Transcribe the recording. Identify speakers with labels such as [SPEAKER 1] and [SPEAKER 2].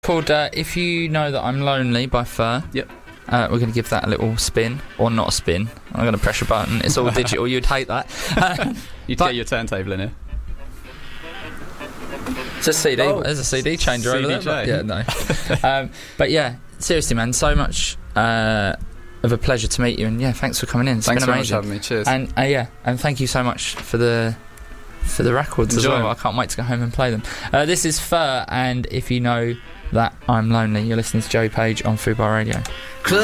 [SPEAKER 1] Called If You Know That I'm Lonely by Fur.
[SPEAKER 2] Yep.
[SPEAKER 1] We're going to give that a little spin, or not a spin. I'm going to press a button. It's all digital. You'd hate that.
[SPEAKER 2] You'd get your turntable in here.
[SPEAKER 1] It's a CD.
[SPEAKER 2] Oh,
[SPEAKER 1] There's a CD changer over there. But yeah, no. But yeah, seriously, man, so much of a pleasure to meet you, and yeah, thanks for coming in.
[SPEAKER 2] Thanks
[SPEAKER 1] been
[SPEAKER 2] so much
[SPEAKER 1] amazing.
[SPEAKER 2] for having me. Cheers.
[SPEAKER 1] And and thank you so much for the records as well. I can't wait to go home and play them. This is Fur, and If You Know That I'm Lonely. You're listening to Joey Page on Fubar Radio.